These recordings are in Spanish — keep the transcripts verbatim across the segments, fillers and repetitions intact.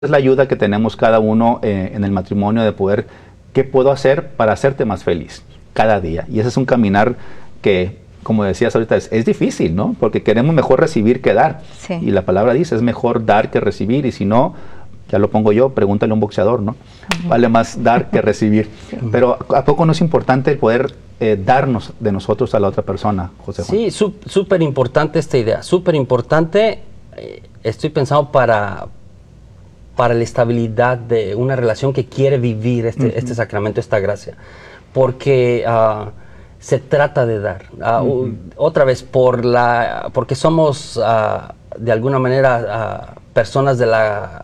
Es la ayuda que tenemos cada uno eh, en el matrimonio de poder, ¿qué puedo hacer para hacerte más feliz cada día? Y ese es un caminar que, como decías ahorita, es, es difícil, ¿no? Porque queremos mejor recibir que dar. Sí. Y la palabra dice, es mejor dar que recibir. Y si no, ya lo pongo yo, pregúntale a un boxeador, ¿no? Uh-huh. Vale más dar que recibir. Sí. Pero ¿a poco no es importante el poder eh, darnos de nosotros a la otra persona, José Juan? Sí, súper importante esta idea, súper importante. Eh, estoy pensando para... para la estabilidad de una relación que quiere vivir este, uh-huh. este sacramento, esta gracia. Porque uh, se trata de dar. Uh, uh-huh. Otra vez, por la, porque somos uh, de alguna manera uh, personas de la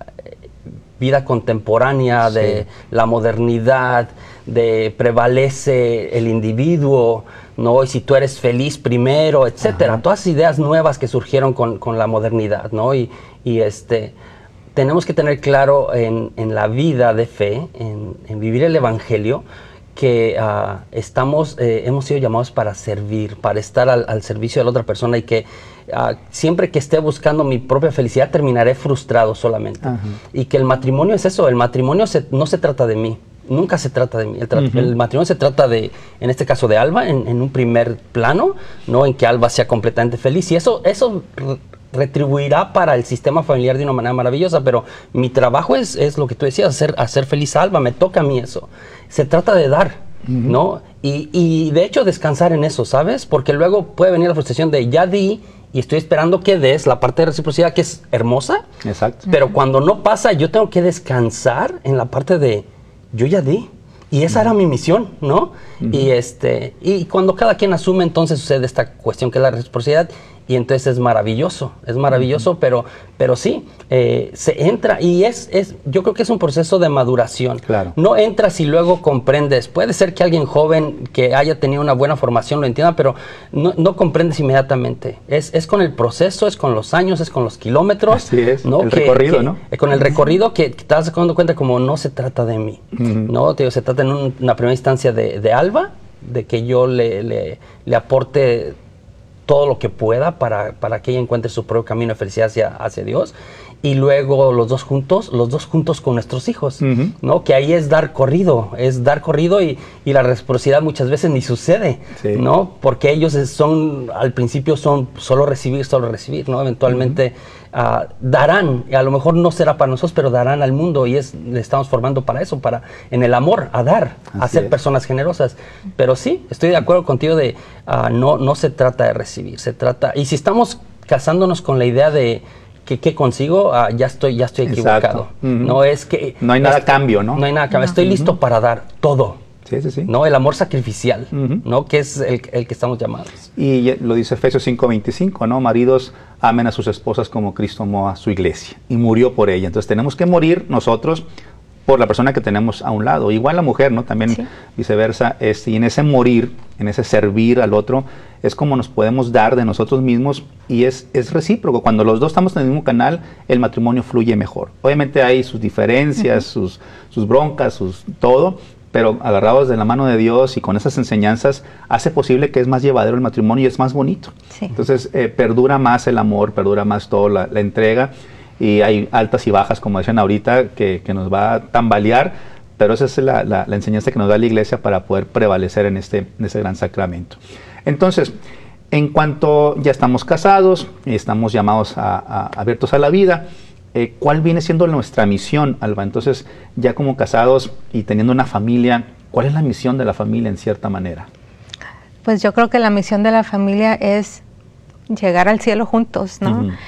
vida contemporánea, sí. de la modernidad, de prevalece el individuo, ¿no? Y si tú eres feliz primero, etcétera. Uh-huh. Todas ideas nuevas que surgieron con, con la modernidad, ¿no? Y, y este... tenemos que tener claro en, en la vida de fe, en, en vivir el Evangelio, que uh, estamos, eh, hemos sido llamados para servir, para estar al, al servicio de la otra persona, y que uh, siempre que esté buscando mi propia felicidad terminaré frustrado solamente. Uh-huh. Y que el matrimonio es eso, el matrimonio se, no se trata de mí, nunca se trata de mí. El, tra- uh-huh. el matrimonio se trata de, en este caso de Alba, en, en un primer plano, ¿no? En que Alba sea completamente feliz. Y eso... eso retribuirá para el sistema familiar de una manera maravillosa, pero mi trabajo es, es lo que tú decías, hacer, hacer feliz a Alba, me toca a mí eso. Se trata de dar, uh-huh. ¿no? Y, y de hecho descansar en eso, ¿sabes? Porque luego puede venir la frustración de ya di y estoy esperando que des la parte de reciprocidad, que es hermosa. Exacto. Pero cuando no pasa, yo tengo que descansar en la parte de yo ya di. Y esa uh-huh. era mi misión, ¿no? Uh-huh. Y, este, y cuando cada quien asume, entonces sucede esta cuestión que es la reciprocidad. Y entonces es maravilloso, es maravilloso, uh-huh. pero, pero sí, eh, se entra y es, es, yo creo que es un proceso de maduración. Claro. No entras y luego comprendes. Puede ser que alguien joven que haya tenido una buena formación lo entienda, pero no, no comprendes inmediatamente. Es, es con el proceso, es con los años, es con los kilómetros. Así es, ¿no? el que, recorrido, que, ¿no? Con el recorrido que, que te das dando cuenta como no se trata de mí, uh-huh. ¿no? Te digo, se trata en un, una primera instancia de, de Alba, de que yo le, le, le aporte todo lo que pueda para, para que ella encuentre su propio camino de felicidad hacia, hacia Dios, y luego los dos juntos, los dos juntos con nuestros hijos, uh-huh. ¿no? Que ahí es dar corrido, es dar corrido y, y la reciprocidad muchas veces ni sucede, sí. ¿no? Porque ellos son, al principio son solo recibir, solo recibir, ¿no? Eventualmente uh-huh. uh, darán, y a lo mejor no será para nosotros, pero darán al mundo, y es, le estamos formando para eso, para, en el amor, a dar, Así a ser es. personas generosas. Pero sí, estoy de acuerdo contigo de, uh, no, no se trata de recibir, se trata, y si estamos casándonos con la idea de que qué consigo, ah, ya estoy ya estoy equivocado. Uh-huh. No es que no hay nada es, cambio, ¿no? No hay nada cambio. No. Estoy uh-huh. listo para dar todo. Sí, sí, sí. No, el amor sacrificial, uh-huh. ¿no? Que es el, el que estamos llamados. Y lo dice Efesios cinco veinticinco, ¿no? Maridos, amen a sus esposas como Cristo amó a su iglesia y murió por ella. Entonces tenemos que morir nosotros por la persona que tenemos a un lado. Igual la mujer, ¿no? También sí. viceversa. Es, y en ese morir, en ese servir al otro, es como nos podemos dar de nosotros mismos, y es, es recíproco. Cuando los dos estamos en el mismo canal, el matrimonio fluye mejor. Obviamente hay sus diferencias, uh-huh. sus, sus broncas, sus todo, pero agarrados de la mano de Dios y con esas enseñanzas, hace posible que es más llevadero el matrimonio y es más bonito. Sí. Entonces, eh, perdura más el amor, perdura más todo, la, la entrega. Y hay altas y bajas, como decían ahorita, que, que nos va a tambalear, pero esa es la, la, la enseñanza que nos da la iglesia para poder prevalecer en este, en este gran sacramento. Entonces, en cuanto ya estamos casados, estamos llamados a, a, abiertos a la vida, eh, ¿cuál viene siendo nuestra misión, Alba? Entonces, ya como casados y teniendo una familia, ¿cuál es la misión de la familia en cierta manera? Pues yo creo que la misión de la familia es llegar al cielo juntos, ¿no? Uh-huh.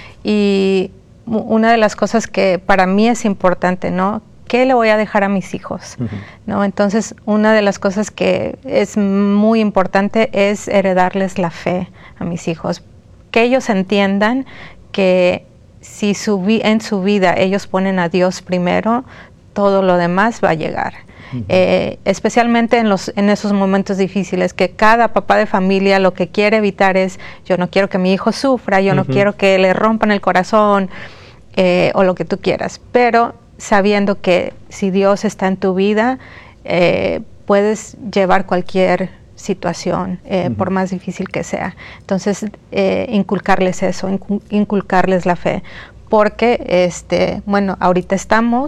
Y una de las cosas que para mí es importante, ¿no? ¿Qué le voy a dejar a mis hijos? Uh-huh. ¿No? Entonces, una de las cosas que es muy importante es heredarles la fe a mis hijos. Que ellos entiendan que si su vi- en su vida ellos ponen a Dios primero, todo lo demás va a llegar. Uh-huh. Eh, especialmente en, los, en esos momentos difíciles, que cada papá de familia lo que quiere evitar es, yo no quiero que mi hijo sufra, yo uh-huh. no quiero que le rompan el corazón, Eh, o lo que tú quieras, pero sabiendo que si Dios está en tu vida, eh, puedes llevar cualquier situación, eh, uh-huh. por más difícil que sea. Entonces, eh, inculcarles eso, inculcarles la fe. porque, este, bueno, ahorita estamos